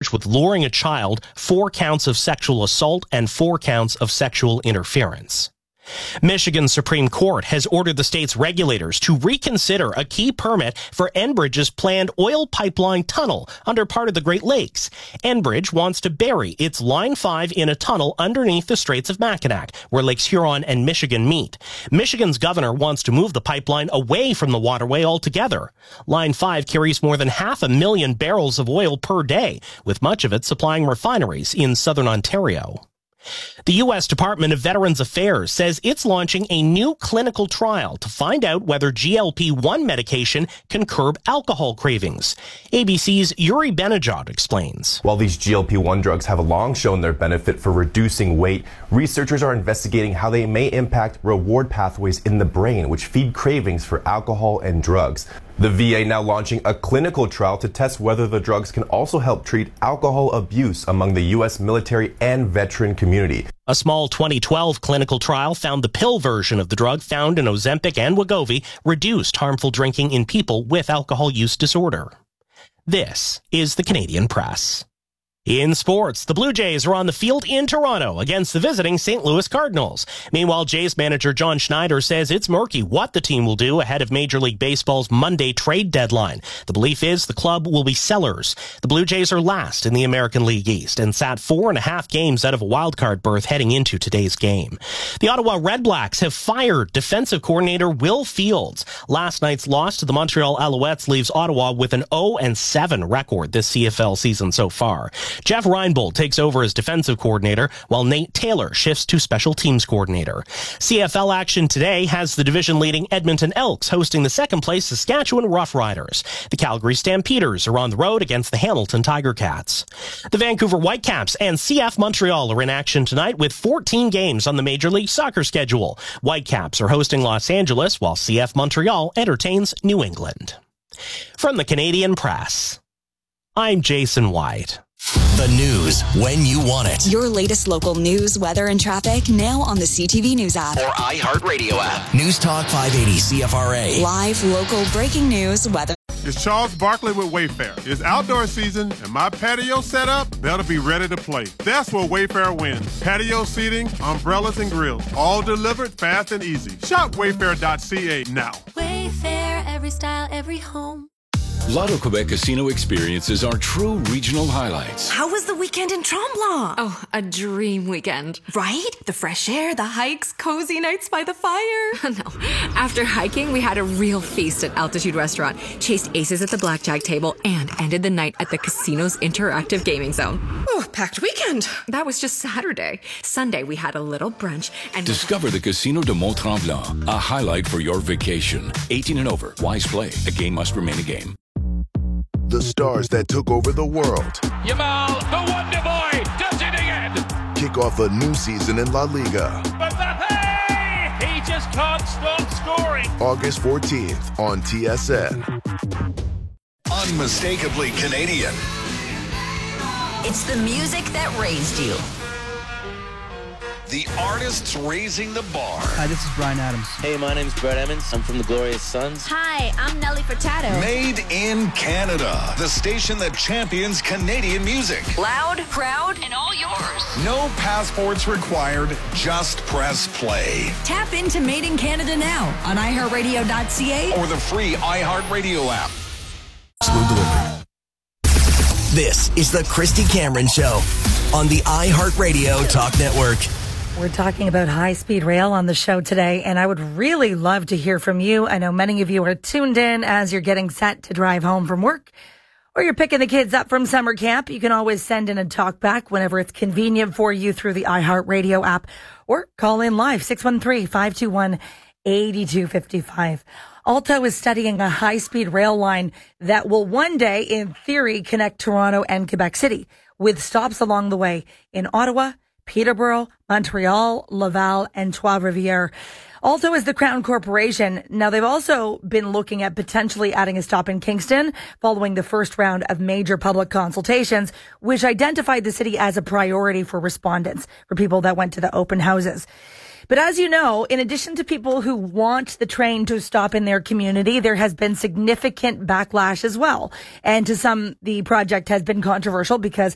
charged with luring a child, 4 counts of sexual assault, and 4 counts of sexual interference. Michigan Supreme Court has ordered the state's regulators to reconsider a key permit for Enbridge's planned oil pipeline tunnel under part of the Great Lakes. Enbridge wants to bury its Line 5 in a tunnel underneath the Straits of Mackinac, where Lakes Huron and Michigan meet. Michigan's governor wants to move the pipeline away from the waterway altogether. Line 5 carries more than 500,000 barrels of oil per day, with much of it supplying refineries in southern Ontario. The U.S. Department of Veterans Affairs says it's launching a new clinical trial to find out whether GLP-1 medication can curb alcohol cravings. ABC's Yuri Benajad explains. While these GLP-1 drugs have long shown their benefit for reducing weight, researchers are investigating how they may impact reward pathways in the brain, which feed cravings for alcohol and drugs. The VA now launching a clinical trial to test whether the drugs can also help treat alcohol abuse among the U.S. military and veteran community. A small 2012 clinical trial found the pill version of the drug found in Ozempic and Wegovy reduced harmful drinking in people with alcohol use disorder. This is the Canadian Press. In sports, the Blue Jays are on the field in Toronto against the visiting St. Louis Cardinals. Meanwhile, Jays manager John Schneider says it's murky what the team will do ahead of Major League Baseball's Monday trade deadline. The belief is the club will be sellers. The Blue Jays are last in the American League East and sat 4.5 games out of a wildcard berth heading into today's game. The Ottawa Redblacks have fired defensive coordinator Will Fields. Last night's loss to the Montreal Alouettes leaves Ottawa with an 0-7 record this CFL season so far. Jeff Reinbold takes over as defensive coordinator, while Nate Taylor shifts to special teams coordinator. CFL action today has the division-leading Edmonton Elks hosting the second-place Saskatchewan Roughriders. The Calgary Stampeders are on the road against the Hamilton Tiger Cats. The Vancouver Whitecaps and CF Montreal are in action tonight with 14 games on the Major League Soccer schedule. Whitecaps are hosting Los Angeles, while CF Montreal entertains New England. From the Canadian Press, I'm Jason White. The news when you want it. Your latest local news, weather, and traffic now on the CTV News app. Or iHeartRadio app. News Talk 580 CFRA. Live, local, breaking news, weather. It's Charles Barkley with Wayfair. It's outdoor season, and my patio setup better be ready to play. That's where Wayfair wins. Patio seating, umbrellas, and grills. All delivered fast and easy. Shop wayfair.ca now. Wayfair, every style, every home. Lotto Quebec Casino experiences are true regional highlights. How was the weekend in Tremblant? Oh, a dream weekend. Right? The fresh air, the hikes, cozy nights by the fire. No. After hiking, we had a real feast at Altitude Restaurant, chased aces at the blackjack table, and ended the night at the casino's interactive gaming zone. Oh, packed weekend. That was just Saturday. Sunday, we had a little brunch and... Discover the Casino de Mont-Tremblant, a highlight for your vacation. 18 and over. Wise play. A game must remain a game. The stars that took over the world. Yamal, the Wonder Boy, does it again. Kick off a new season in La Liga. Mbappe, he just can't stop scoring. August 14th on TSN. Unmistakably Canadian. It's the music that raised you. The artists raising the bar. Hi, this is Bryan Adams. Hey, my name's Brett Emmons. I'm from the Glorious Sons. Hi, I'm Nelly Furtado. Made in Canada. The station that champions Canadian music. Loud, proud, and all yours. No passports required. Just press play. Tap into Made in Canada now on iHeartRadio.ca or the free iHeartRadio app. Slow delivery. This is the Christy Cameron Show on the iHeartRadio Talk Network. We're talking about high-speed rail on the show today, and I would really love to hear from you. I know many of you are tuned in as you're getting set to drive home from work, or you're picking the kids up from summer camp. You can always send in a talk back whenever it's convenient for you through the iHeartRadio app, or call in live, 613-521-8255. Alto is studying a high-speed rail line that will one day, in theory, connect Toronto and Quebec City, with stops along the way in Ottawa, Peterborough, Montreal, Laval, and Trois-Rivières. Alto is the Crown Corporation. Now, they've also been looking at potentially adding a stop in Kingston following the first round of major public consultations, which identified the city as a priority for respondents, for people that went to the open houses. But as you know, in addition to people who want the train to stop in their community, there has been significant backlash as well. And to some, the project has been controversial because